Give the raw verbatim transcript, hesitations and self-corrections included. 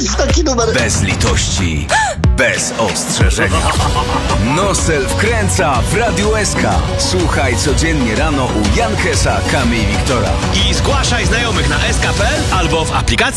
wierzyć w taki numer. Bez litości, bez ostrzeżenia. Nosel wkręca w Radiu S K. Słuchaj codziennie rano u Jankesa, Kamy i Wiktora. I zgłaszaj znajomych na s k kropka p l albo w aplikacji